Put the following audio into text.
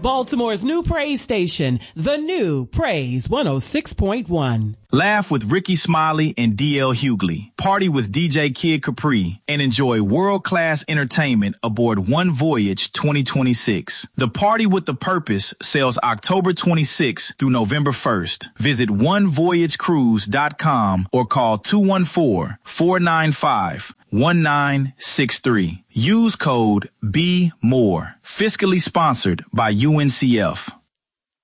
Baltimore's new praise station, the new Praise 106.1. Laugh with Ricky Smiley and DL Hughley. Party with DJ Kid Capri and enjoy world-class entertainment aboard One Voyage 2026. The Party with the Purpose sails October 26th through November 1st. Visit onevoyagecruise.com or call 214-495-1963. Use code BEMORE. Fiscally sponsored by UNCF.